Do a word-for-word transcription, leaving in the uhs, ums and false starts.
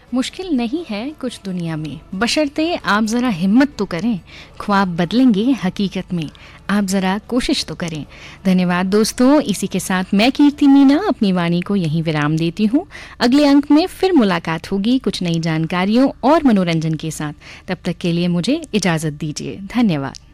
मुश्किल नहीं है कुछ दुनिया में, बशर्ते आप ज़रा हिम्मत तो करें, ख्वाब बदलेंगे हकीकत में, आप ज़रा कोशिश तो करें। धन्यवाद दोस्तों, इसी के साथ मैं कीर्ति मीना अपनी वाणी को यहीं विराम देती हूँ। अगले अंक में फिर मुलाकात होगी कुछ नई जानकारियों और मनोरंजन के साथ। तब तक के लिए मुझे इजाज़त दीजिए। धन्यवाद।